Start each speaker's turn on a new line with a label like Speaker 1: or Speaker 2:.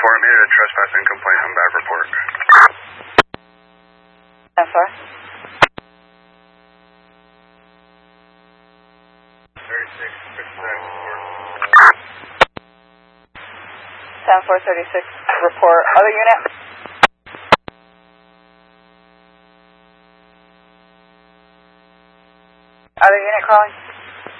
Speaker 1: I made a trespassing complaint on bad report.
Speaker 2: 10-4. 10-4-36, report. Other unit? Other unit calling?